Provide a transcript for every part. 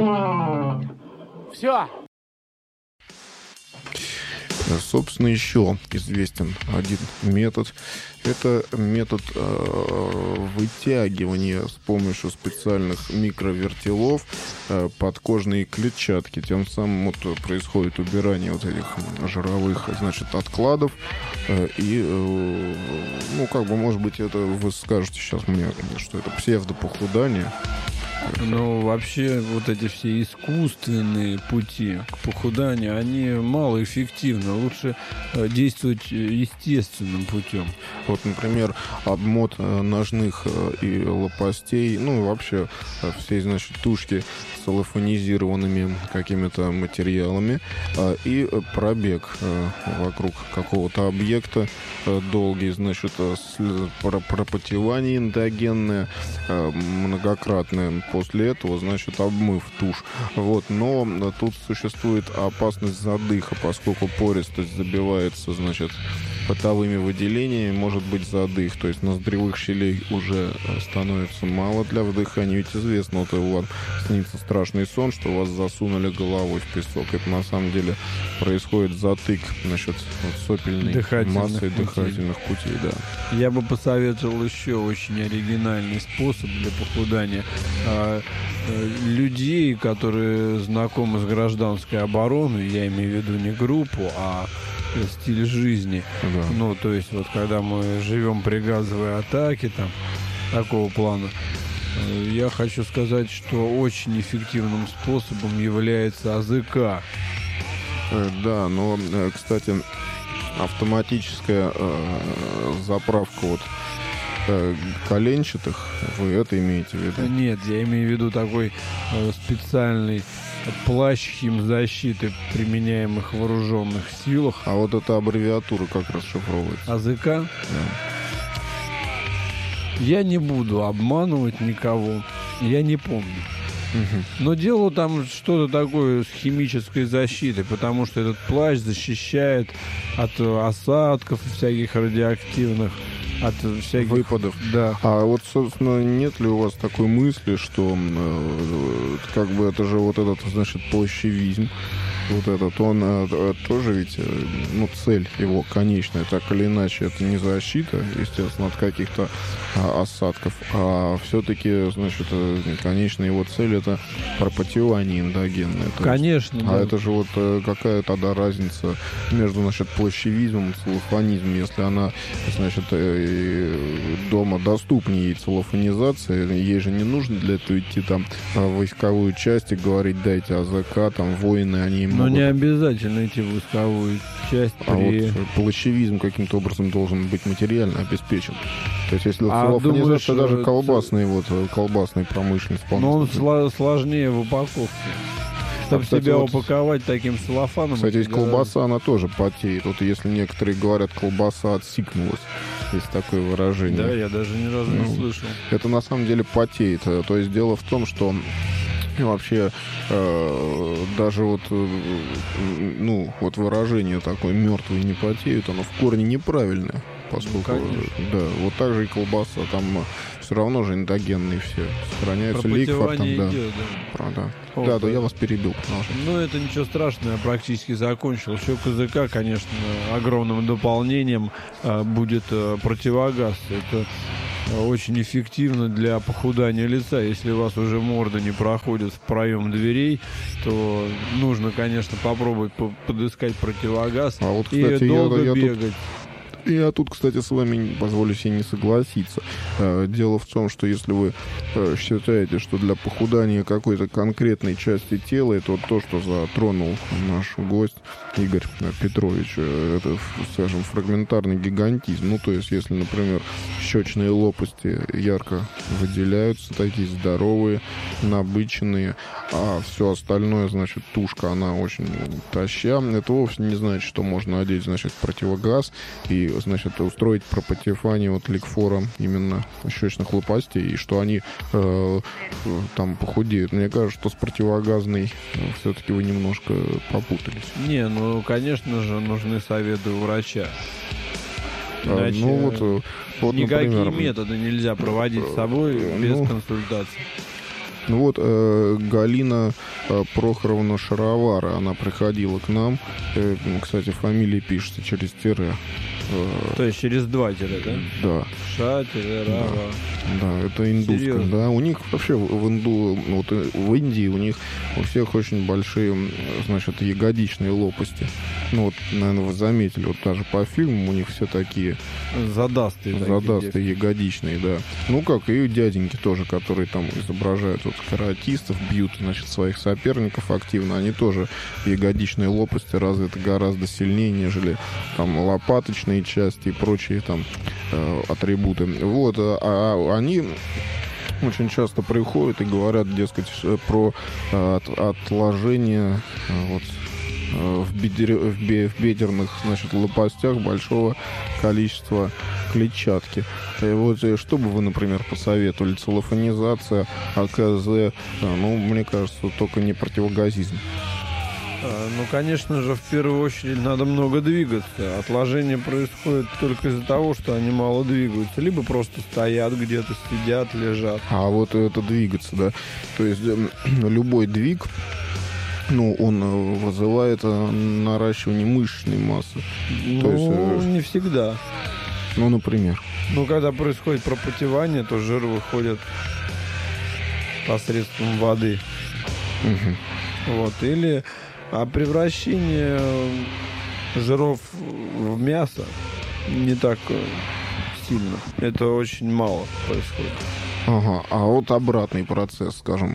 Все. Собственно, еще известен один метод. Это метод вытягивания с помощью специальных микровертелов подкожной клетчатки. Тем самым вот происходит убирание вот этих жировых, значит, откладов. И, ну, как бы, может быть, это вы скажете сейчас мне, что это псевдопохудание. Ну, вообще, вот эти все искусственные пути к похуданию, они малоэффективны. Лучше действовать естественным путем. Вот, например, обмот ножных и лопастей, ну, и вообще всей, значит, тушки с целлофанизированными какими-то материалами и пробег вокруг какого-то объекта долгий, значит, пропотевание эндогенное, многократное. После этого, значит, обмыв тушь. Вот. Но тут существует опасность задыха, поскольку пористость забивается, значит, потовыми выделениями, может быть задых. То есть ноздревых щелей уже становится мало для вдыхания. Ведь известно, вот у вас снится страшный сон, что вас засунули головой в песок. Это на самом деле происходит затык, значит, вот сопельной массы дыхательных путей. Да. Я бы посоветовал еще очень оригинальный способ для похудания. Людей, которые знакомы с гражданской обороной, я имею в виду не группу, а стиль жизни. Да. Ну, то есть, вот когда мы живем при газовой атаке, там, такого плана, я хочу сказать, что очень эффективным способом является АЗК. Да, но, кстати, автоматическая заправка вот коленчатых, вы это имеете в виду? Нет, я имею в виду такой специальный плащ химзащиты, применяемых в вооруженных силах. А вот эта аббревиатура как расшифровывается? АЗК? Да. Я не буду обманывать никого, я не помню. Но дело там что-то такое с химической защитой, потому что этот плащ защищает от осадков всяких радиоактивных, от всяких выпадов. Да. А вот, собственно, нет ли у вас такой мысли, что как бы это же вот этот, значит, плащевизм, вот этот, он тоже ведь, ну, цель его конечная, так или иначе, это не защита, естественно, от каких-то осадков, а все-таки, значит, конечная его цель — это пропотевание эндогенное. Конечно. А это же вот какая тогда разница между, значит, плащевизмом и целлофанизмом, если она, значит, дома доступнее ей целлофанизация, ей же не нужно для этого идти там в войсковую часть и говорить: дайте АЗК, там воины, они Но могут... не обязательно идти в войсковую часть. А вот плащевизм каким-то образом должен быть материально обеспечен. То есть, если целлофанизация, даже колбасный, вот, колбасной промышленности... Но он сложнее в упаковке. Чтобы себя вот упаковать таким целлофаном. Кстати, есть колбаса, она тоже потеет. Вот если некоторые говорят, колбаса отсикнулась. Есть такое выражение. Да, я даже ни разу не слышал. Это на самом деле потеет. То есть дело в том, что вообще даже вот, ну, вот выражение такое «мертвые не потеют», оно в корне неправильное. Поскольку, да, вот так же и колбаса, там все равно же эндогенные все сохраняются, ликвор там, да. Идет, да. Да, я вас перебил. Ну, это ничего страшного, я практически закончил. Еще к АЗК, конечно, огромным дополнением будет противогаз. Это очень эффективно для похудания лица. Если у вас уже морда не проходит в проем дверей, то нужно, конечно, попробовать подыскать противогаз. А вот, кстати, и долго бегать. Я тут, кстати, с вами позволю себе не согласиться. Дело в том, что если вы считаете, что для похудания какой-то конкретной части тела, это вот то, что затронул наш гость Игорь Петрович, это, скажем, фрагментарный гигантизм. Ну, то есть, если, например, щечные лопасти ярко выделяются, такие здоровые, набыченные, а все остальное, значит, тушка, она очень таща, это вовсе не значит, что можно одеть, значит, противогаз и, значит, устроить пропотевание вот ликфора именно щечных лопастей, и что они там похудеют. Мне кажется, что с противогазной все-таки вы немножко попутались. Не, ну, конечно же, нужны советы у врача. Иначе вот, никакие например, методы нельзя проводить с собой без консультации. Ну вот Галина Прохоровна Шаровара, она приходила к нам. Кстати, фамилия пишется через тире. То есть через 2 тире, да? Да. Ша-Рава. Да, это индусская. Серьезно? Да, у них вообще в Индии у них у всех очень большие, значит, ягодичные лопасти. Ну вот, наверное, вы заметили, вот даже по фильмам у них все такие Задастые. задастые, ягодичные, да. Ну, как и дяденьки тоже, которые там изображают вот каратистов, бьют, значит, своих соперников активно. Они тоже ягодичные лопасти развиты гораздо сильнее, нежели там лопаточные части и прочие там атрибуты. Вот, а они очень часто приходят и говорят, дескать, про отложение вот, в бедерных, значит, лопастях большого количества клетчатки. И вот что бы вы, например, посоветовали? Целлофанизация, АКЗ, ну, мне кажется, только не противогазизм. Ну, конечно же, в первую очередь надо много двигаться. Отложение происходит только из-за того, что они мало двигаются. Либо просто стоят где-то, сидят, лежат. А вот это двигаться, да. То есть любой двиг, ну, он вызывает наращивание мышечной массы. Ну, То есть, не всегда. ну, например. Ну, когда происходит пропотевание, то жир выходит посредством воды. Угу. Вот. Или превращение жиров в мясо не так сильно. Это очень мало происходит. Ага, а вот обратный процесс, скажем,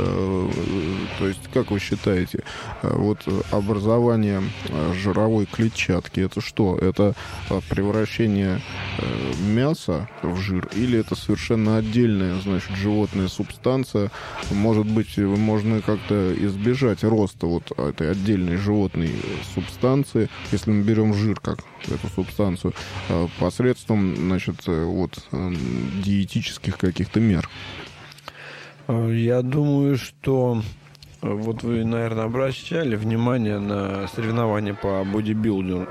то есть, как вы считаете, вот образование жировой клетчатки, это что? Это превращение мяса в жир или это совершенно отдельная, значит, животная субстанция? Может быть, можно как-то избежать роста вот этой отдельной животной субстанции, если мы берем жир как эту субстанцию, посредством, значит, вот диетических каких-то мер. Я думаю, что вот вы, наверное, обращали внимание на соревнования по бодибилдингу.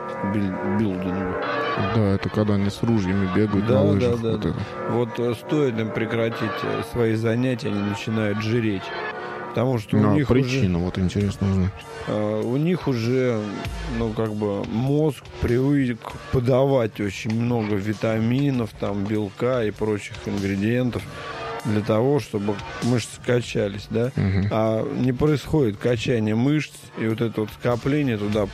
Да, это когда они с ружьями бегают на лыжах. Да. Вот это. Вот стоит им прекратить свои занятия, они начинают жиреть. Потому что у них причина, вот интересно узнать. У них уже, ну, как бы мозг привык подавать очень много витаминов, там, белка и прочих ингредиентов для того, чтобы мышцы качались, да? Угу. А не происходит качание мышц, и вот это вот скопление туда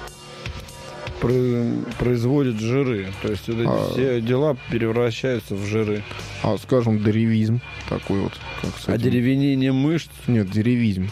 производит жиры. То есть вот эти все дела превращаются в жиры. А, скажем, деревизм такой вот. Как с этим? Одеревенение мышц? Нет, деревизм.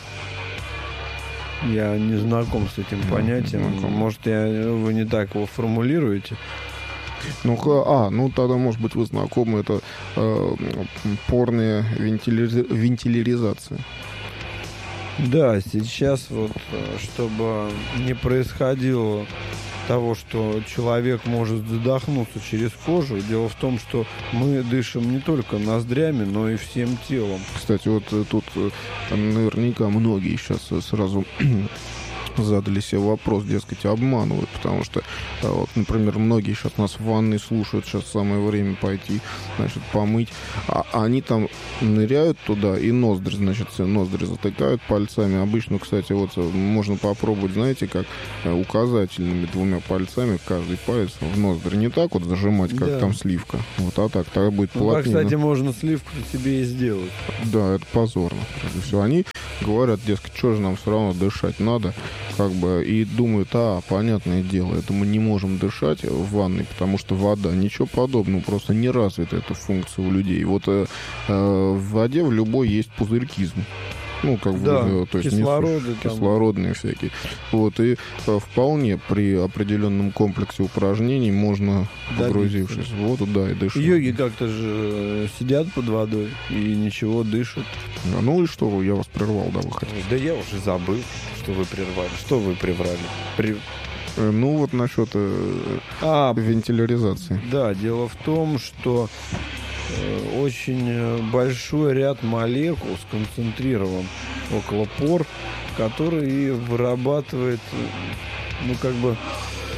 Я не знаком с этим понятием. Может, вы не так его формулируете? Ну, ну тогда, может быть, вы знакомы, это порная вентиляризация. Да, сейчас вот, чтобы не происходило того, что человек может задохнуться через кожу. Дело в том, что мы дышим не только ноздрями, но и всем телом. Кстати, вот тут наверняка многие сейчас сразу задали себе вопрос, дескать, обманывают, потому что, вот, например, многие сейчас нас в ванной слушают, сейчас самое время пойти, значит, помыть, а они там ныряют туда и ноздри, значит, все ноздри затыкают пальцами. Обычно, кстати, вот можно попробовать, знаете, как указательными 2 пальцами каждый палец в ноздри. Не так вот зажимать, как там сливка, вот, а так, тогда будет плотнее. Кстати, можно сливку себе и сделать. Да, это позорно. Все, они говорят, дескать, что же нам все равно дышать надо, как бы, и думают, понятное дело, это мы не можем дышать в ванной, потому что вода, ничего подобного, просто не развита эта функция у людей. Вот в воде в любой есть пузырькизм. Ну, как бы, то есть кислородные всякие. Вот, и вполне при определенном комплексе упражнений можно, погрузившись в воду, да, и дышать. Йоги как-то же сидят под водой и ничего, дышат. Ну и что, я вас прервал, да, вы хотите? Да я уже забыл, что вы прервали. Что вы прервали? Ну, вот насчет вентиляризации. Да, дело в том, что очень большой ряд молекул сконцентрирован около пор, который вырабатывает, ну, как бы,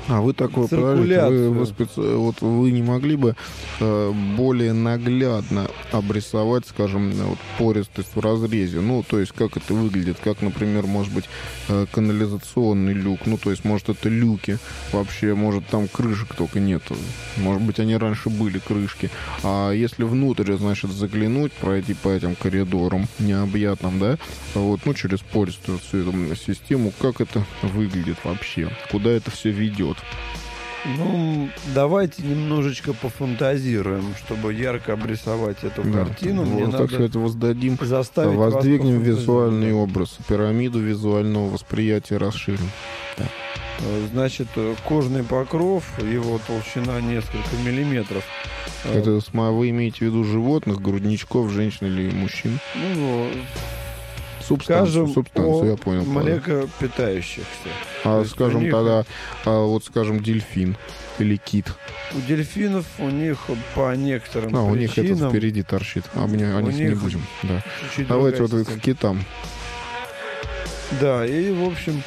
А вы такой, подождите, вот вы не могли бы более наглядно обрисовать, скажем, вот, пористость в разрезе? Ну, то есть, как это выглядит? Как, например, может быть, канализационный люк? Ну, то есть, может, это люки вообще, может, там крышек только нету. Может быть, они раньше были, крышки. А если внутрь, значит, заглянуть, пройти по этим коридорам необъятным, да, вот, ну, через пористую всю эту систему, как это выглядит вообще? Куда это все ведет? Ну, давайте немножечко пофантазируем, чтобы ярко обрисовать эту картину. Мне надо, так сказать, воздвигнем визуальный образ, пирамиду визуального восприятия расширим. Да. Значит, кожный покров, его толщина несколько миллиметров. Это вы имеете в виду животных, грудничков, женщин или мужчин? Ну, субстанцию, я понял. Млекопитающихся. Скажем, них... тогда, вот, скажем, дельфин или кит. У дельфинов, у них по некоторым причинам... у них это впереди торчит, о них не будем. Да. Давайте вот к китам. Да, и, в общем,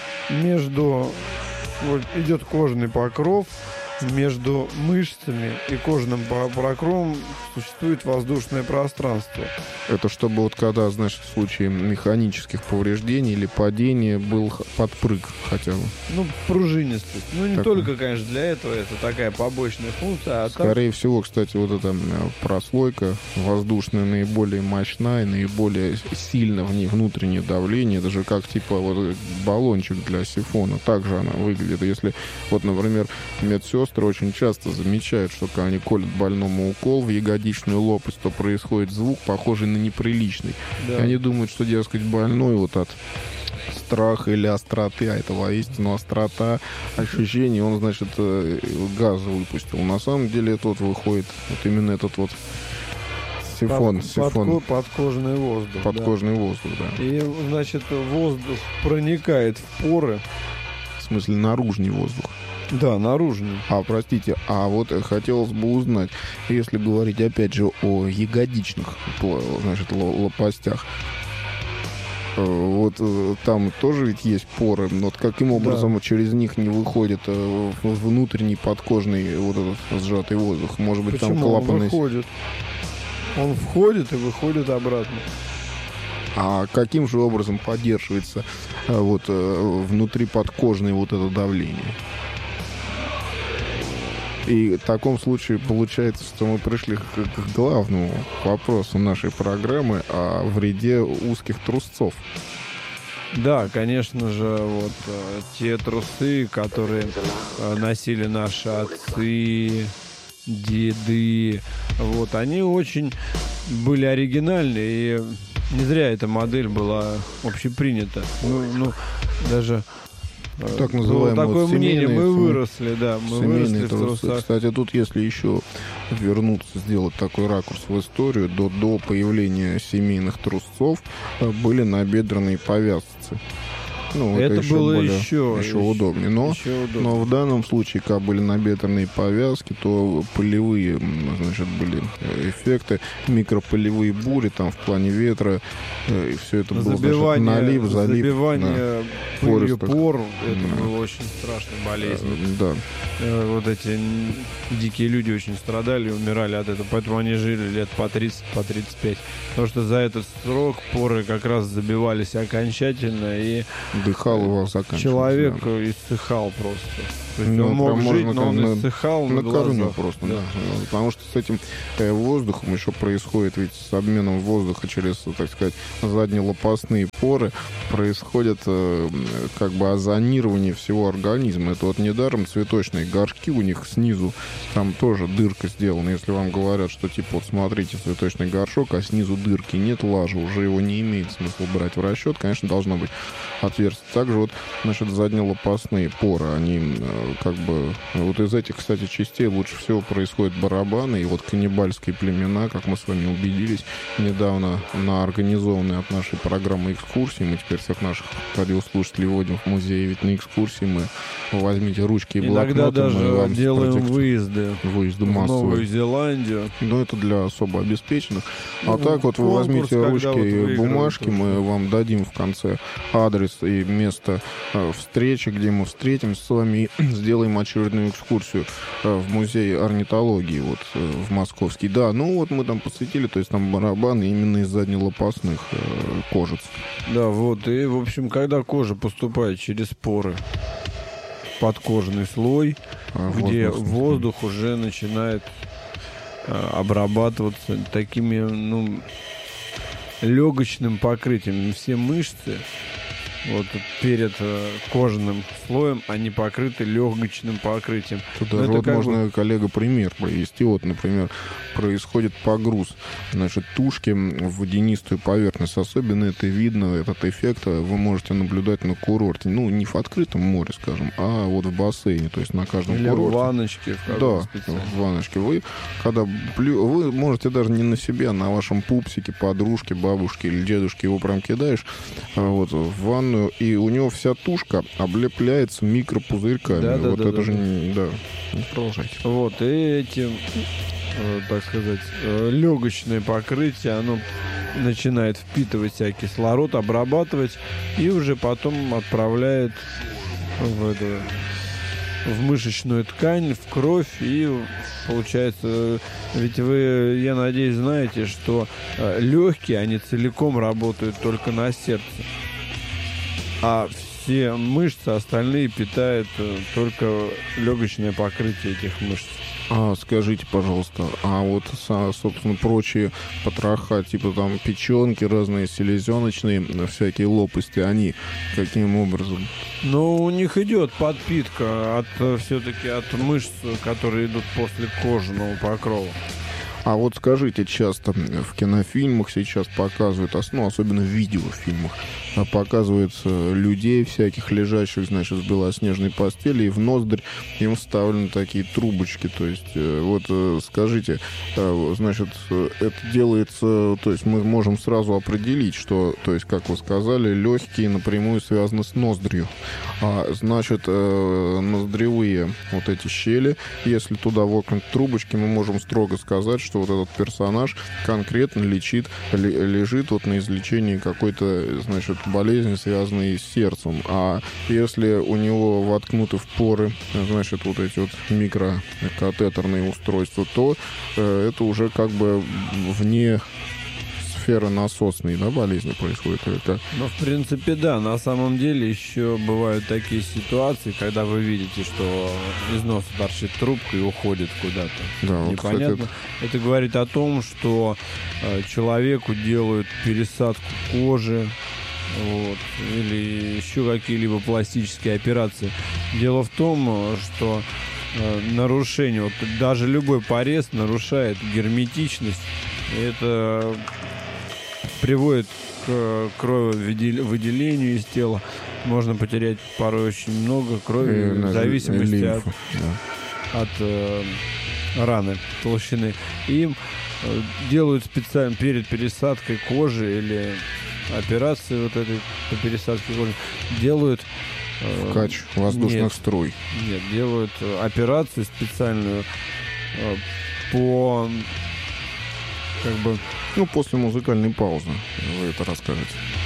идет кожный покров, между мышцами и кожным покровом существует воздушное пространство. Это чтобы вот когда, значит, в случае механических повреждений или падения был подпрыг хотя бы. Ну, пружинистость. Ну, не только, конечно, для этого, это такая побочная функция. Скорее всего, кстати, вот эта прослойка воздушная наиболее мощная, наиболее сильно в ней внутреннее давление, даже как типа вот баллончик для сифона. Так же она выглядит. Если вот, например, медсестры очень часто замечают, что когда они колят больному укол в ягодичную лопасть, то происходит звук, похожий на неприличный. Да. И они думают, что, дескать, больной вот от страха или остроты, а это воистину острота ощущений, он, значит, газ выпустил. На самом деле это вот выходит вот именно этот вот сифон. Подкожный воздух. Подкожный воздух, да. И, значит, воздух проникает в поры. В смысле, наружный воздух. Да, наружный. Простите, вот хотелось бы узнать, если говорить опять же о ягодичных, значит, лопастях, вот там тоже ведь есть поры, но вот каким образом через них не выходит внутренний подкожный вот этот сжатый воздух? Может быть, почему? Там клапаны... Он выходит. Он входит и выходит обратно. А каким же образом поддерживается вот внутри подкожное вот это давление? И в таком случае получается, что мы пришли к главному вопросу нашей программы о вреде узких трусцов. Да, конечно же, вот те трусы, которые носили наши отцы, деды, вот, они очень были оригинальные, и не зря эта модель была общепринята. Ну даже... Так называемое такое мнение, мы выросли, в трусах. Кстати, тут если еще вернуться, сделать такой ракурс в историю, до появления семейных трусцов были набедренные повязки. Ну, это было еще удобнее. Но в данном случае, когда были набедренные повязки, то полевые, значит, были эффекты, микропылевые бури там в плане ветра, и все это было, значит, налив, залив. Забивание пылью пор, это было очень страшной болезнью. Да. Вот эти дикие люди очень страдали, умирали от этого, поэтому они жили лет по 30, по 35. Потому что за этот срок поры как раз забивались окончательно, и дыхал его заканчивался. Человек иссыхал просто. То есть он мог жить, но он иссыхал на глазах. Просто, да. Потому что с этим воздухом еще происходит, ведь с обменом воздуха через, так сказать, заднелопастные поры происходит как бы озонирование всего организма. Это вот недаром цветочные горшки у них снизу, там тоже дырка сделана. Если вам говорят, что типа вот смотрите, цветочный горшок, а снизу дырки нет, лажи, уже его не имеет смысла брать в расчет, конечно, должно быть отверстие. Также вот, значит, заднелопастные поры, они как бы... Вот из этих, кстати, частей лучше всего происходят барабаны, и вот каннибальские племена, как мы с вами убедились недавно на организованной от нашей программы экскурсии, мы теперь всех наших радиослушателей вводим в музей, ведь на экскурсии мы возьмите ручки и блокноты. Иногда даже делаем выезды массовые. В Новую Зеландию. Но это для особо обеспеченных. А так вот вы возьмите ручки и бумажки, мы вам дадим в конце адрес и место встречи, где мы встретимся с вами и сделаем очередную экскурсию в музей орнитологии, вот в московский. Да, ну вот мы там посвятили, то есть там барабаны именно из заднелопастных кожиц. Да, вот, и, в общем, когда кожа поступает через поры, подкожный слой, где воздух уже начинает обрабатываться такими, ну, легочным покрытием. Все мышцы вот перед кожаным слоем они покрыты легочным покрытием. Тут даже вот можно, коллега, пример привести. Вот, например, происходит погруз, значит, тушки в водянистую поверхность. Особенно это видно, этот эффект вы можете наблюдать на курорте. Ну, не в открытом море, скажем, а вот в бассейне, то есть на каждом или курорте. в ванночке. Да, в ванночке. Вы, когда вы можете даже не на себе, а на вашем пупсике, подружке, бабушке или дедушке его прям кидаешь вот, в ванну, и у него вся тушка облепляется микропузырьками. Да, вот да, это да, же да. не... Да, не продолжайте. Вот, и эти, так сказать, легочное покрытие, оно начинает впитывать себя кислород, обрабатывать, и уже потом отправляет в мышечную ткань, в кровь, и получается, ведь вы, я надеюсь, знаете, что легкие, они целиком работают только на сердце, а все мышцы остальные питают только легочное покрытие этих мышц. Скажите, пожалуйста, а вот, собственно, прочие потроха, типа там печенки разные, селезеночные, всякие лопасти, они каким образом? Ну, у них идет подпитка все-таки от мышц, которые идут после кожаного покрова. А вот скажите, часто в кинофильмах сейчас показывают, ну, особенно в видеофильмах, показываются людей всяких лежащих, значит, в белоснежной постели, и в ноздрь им вставлены такие трубочки. То есть, вот скажите, значит, это делается, то есть мы можем сразу определить, что, то есть, как вы сказали, легкие напрямую связаны с ноздрью. Значит, ноздревые вот эти щели, если туда воткнут трубочки, мы можем строго сказать, что вот этот персонаж конкретно лежит вот на излечении какой-то, значит, болезни, связанной с сердцем. А если у него воткнуты в поры, значит, вот эти вот микрокатетерные устройства, то это уже как бы вне сферы насосной, да, болезни происходит. Это... Ну, в принципе, да. На самом деле еще бывают такие ситуации, когда вы видите, что из носа торчит трубка и уходит куда-то. Да, непонятно. Вот, кстати, это говорит о том, что человеку делают пересадку кожи, вот, или еще какие-либо пластические операции. Дело в том, что нарушение, вот даже любой порез нарушает герметичность. Это приводит к крововыделению из тела. Можно потерять порой очень много крови в зависимости от раны, толщины. Им делают специально перед пересадкой кожи или операцией вот этой по пересадке кожи, делают вкач воздушных струй. Нет, делают операцию специальную по, как бы... Ну, после музыкальной паузы вы это расскажете.